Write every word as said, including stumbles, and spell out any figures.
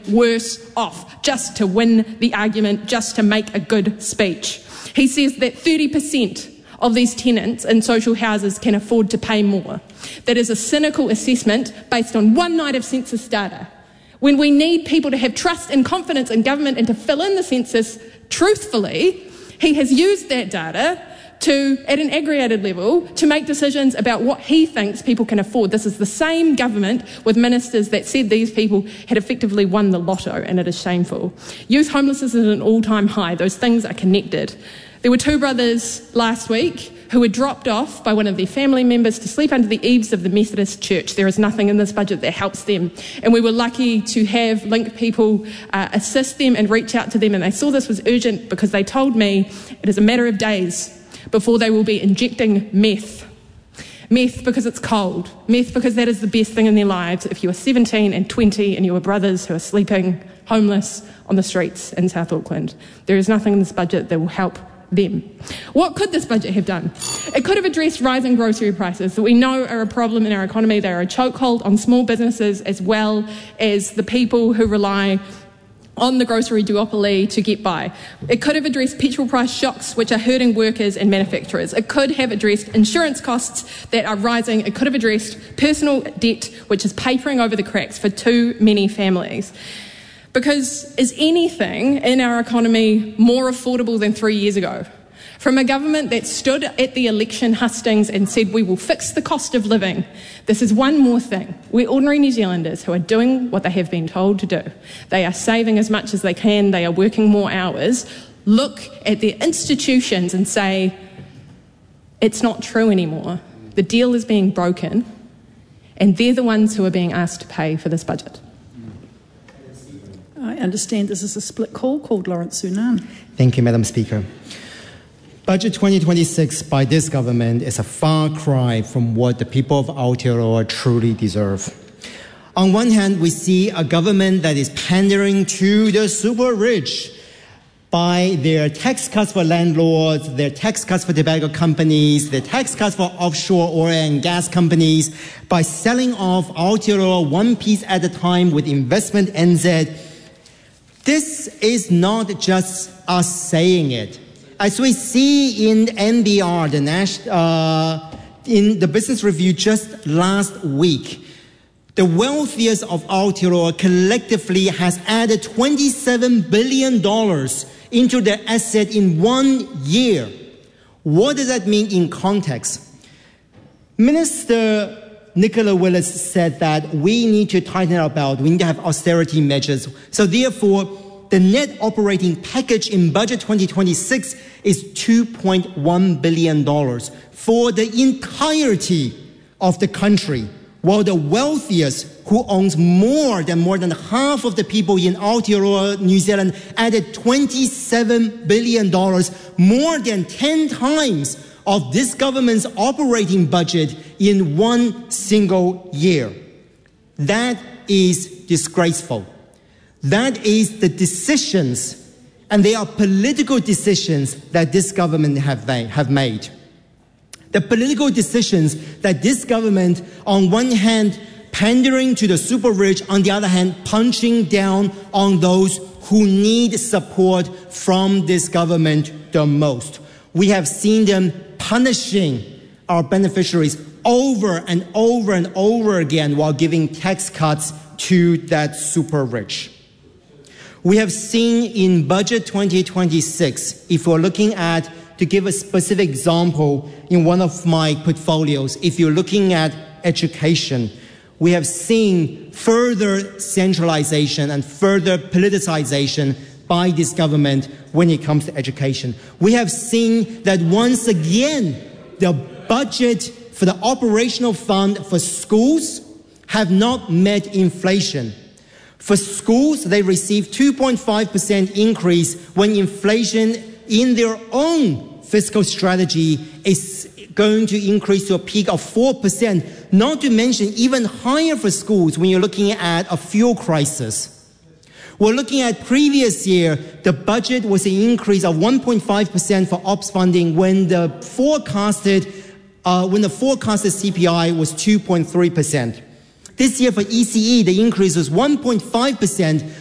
worse off, just to win the argument, just to make a good speech. He says that thirty percent of these tenants in social houses can afford to pay more. That is a cynical assessment based on one night of census data. When we need people to have trust and confidence in government and to fill in the census truthfully, he has used that data to, at an aggregated level, to make decisions about what he thinks people can afford. This is the same government with ministers that said these people had effectively won the lotto, and it is shameful. Youth homelessness is at an all-time high. Those things are connected. There were two brothers last week who were dropped off by one of their family members to sleep under the eaves of the Methodist Church. There is nothing in this budget that helps them. And we were lucky to have Link people uh, assist them and reach out to them. And they saw this was urgent because they told me it is a matter of days before they will be injecting meth. Meth because it's cold. Meth because that is the best thing in their lives. If you are seventeen and twenty and you are brothers who are sleeping homeless on the streets in South Auckland, there is nothing in this budget that will help them. What could this budget have done? It could have addressed rising grocery prices that we know are a problem in our economy. They are a chokehold on small businesses as well as the people who rely on the grocery duopoly to get by. It could have addressed petrol price shocks which are hurting workers and manufacturers. It could have addressed insurance costs that are rising. It could have addressed personal debt which is papering over the cracks for too many families. Because is anything in our economy more affordable than three years ago? From a government that stood at the election hustings and said we will fix the cost of living, this is one more thing. We're ordinary New Zealanders who are doing what they have been told to do. They are saving as much as they can, they are working more hours. Look at their institutions and say, it's not true anymore. The deal is being broken, and they're the ones who are being asked to pay for this budget. I understand this is a split call called Lawrence Sunan. Thank you, Madam Speaker. Budget twenty twenty-six by this government is a far cry from what the people of Aotearoa truly deserve. On one hand, we see a government that is pandering to the super rich by their tax cuts for landlords, their tax cuts for tobacco companies, their tax cuts for offshore oil and gas companies, by selling off Aotearoa one piece at a time with Investment N Z. This is not just us saying it. As we see in N B R, the Nash, uh, in the Business Review just last week, the wealthiest of Aotearoa collectively has added twenty-seven billion dollars into their asset in one year. What does that mean in context? Minister Nicola Willis said that we need to tighten our belt, we need to have austerity measures. So therefore, the net operating package in budget twenty twenty-six is two point one billion dollars for the entirety of the country, while the wealthiest, who owns more than more than half of the people in Aotearoa, New Zealand, added twenty-seven billion dollars, more than ten times of this government's operating budget in one single year. That is disgraceful. That is the decisions, and they are political decisions that this government have made. The political decisions that this government, on one hand, pandering to the super rich, on the other hand, punching down on those who need support from this government the most. We have seen them punishing our beneficiaries over and over and over again while giving tax cuts to that super rich. We have seen in budget twenty twenty-six, if we're looking at, to give a specific example in one of my portfolios, if you're looking at education, we have seen further centralization and further politicization by this government when it comes to education. We have seen that once again, the budget for the operational fund for schools have not met inflation. For schools, they received two point five percent increase when inflation in their own fiscal strategy is going to increase to a peak of four percent, not to mention even higher for schools when you're looking at a fuel crisis. We're looking at previous year, the budget was an increase of one point five percent for ops funding when the forecasted, uh, when the forecasted C P I was two point three percent. This year for E C E, the increase was one point five percent